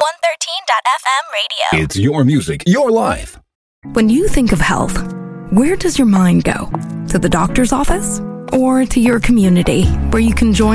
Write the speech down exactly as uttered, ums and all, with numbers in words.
one thirteen dot f m radio. It's your music, your life. When you think of health, where does your mind go? To the doctor's office? Or to your community, where you can join